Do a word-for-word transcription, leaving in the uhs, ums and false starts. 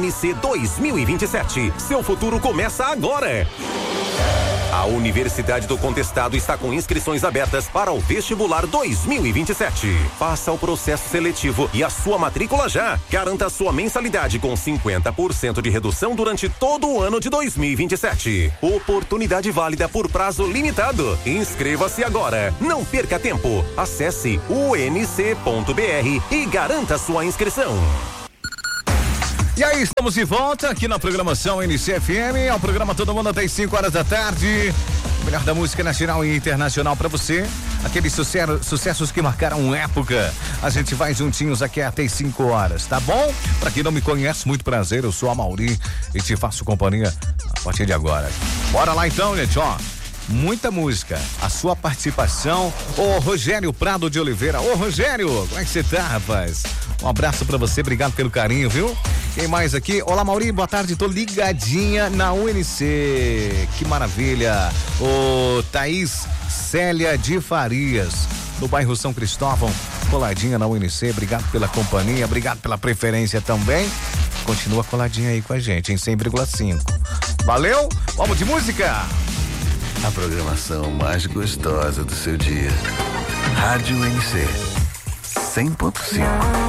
N C dois mil e vinte e sete. Seu futuro começa agora. A Universidade do Contestado está com inscrições abertas para o vestibular dois mil e vinte e sete. Faça o processo seletivo e a sua matrícula já. Garanta sua mensalidade com cinquenta por cento de redução durante todo o ano de dois mil e vinte e sete. Oportunidade válida por prazo limitado. Inscreva-se agora. Não perca tempo. Acesse u n c ponto b r e garanta sua inscrição. E aí, estamos de volta aqui na programação N C F M, é o programa Todo Mundo até as cinco horas da tarde. O melhor da música nacional e internacional pra você. Aqueles sucesso, sucessos que marcaram época. A gente vai juntinhos aqui até as cinco horas, tá bom? Pra quem não me conhece, muito prazer, eu sou a Mauri e te faço companhia a partir de agora. Bora lá então, gente, ó. Muita música, a sua participação. Ô Rogério Prado de Oliveira. Ô Rogério, como é que você tá, rapaz? Um abraço pra você, obrigado pelo carinho, viu? Quem mais aqui? Olá, Mauri, boa tarde, tô ligadinha na U N C. Que maravilha. Ô Thaís Célia de Farias, no bairro São Cristóvão, coladinha na U N C, obrigado pela companhia, obrigado pela preferência também. Continua coladinha aí com a gente, em cem vírgula cinco. Valeu, vamos de música. A programação mais gostosa do seu dia. Rádio N C cem ponto cinco.